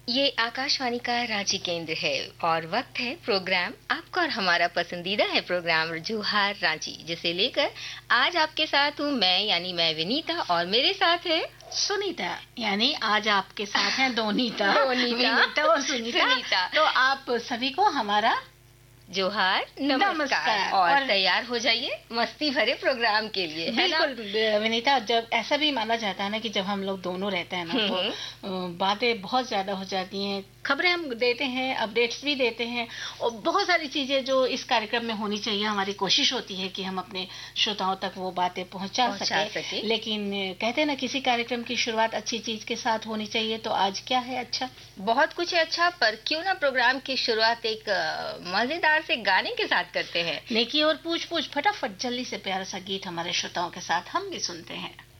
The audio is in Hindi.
ये आकाशवाणी का रांची केंद्र है और वक्त है प्रोग्राम आपका और हमारा पसंदीदा है प्रोग्राम जोहार रांची, जिसे लेकर आज आपके साथ हूँ मैं, यानी मैं विनीता, और मेरे साथ है सुनीता। यानी आज आपके साथ हैं दोनीता। विनीता और सुनीता। तो आप सभी को हमारा जोहार नमस्कार। और तैयार हो जाइए मस्ती भरे प्रोग्राम के लिए। बिल्कुल विनीता, जब ऐसा भी माना जाता है ना कि जब हम लोग दोनों रहते हैं ना तो बातें बहुत ज्यादा हो जाती हैं, खबरें हम देते हैं, अपडेट्स भी देते हैं और बहुत सारी चीजें जो इस कार्यक्रम में होनी चाहिए, हमारी कोशिश होती है कि हम अपने श्रोताओं तक वो बातें पहुंचा सके। लेकिन कहते हैं ना किसी कार्यक्रम की शुरुआत अच्छी चीज के साथ होनी चाहिए, तो आज क्या है अच्छा? बहुत कुछ है अच्छा, पर क्यों ना प्रोग्राम की शुरुआत एक मजेदार से गाने के साथ करते हैं। नेकी और पूछ पूछ, फटाफट जल्दी से प्यारा सा गीत हमारे श्रोताओं के साथ हम भी सुनते हैं।